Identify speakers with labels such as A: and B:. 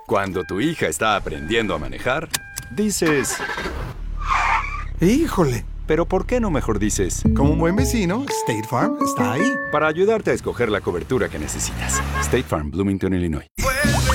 A: Cuando tu hija está aprendiendo a manejar, dices...
B: ¡Híjole!
A: Pero ¿por qué no mejor dices?
B: Como un buen vecino, State Farm está ahí.
A: Para ayudarte a escoger la cobertura que necesitas. State Farm, Bloomington, Illinois.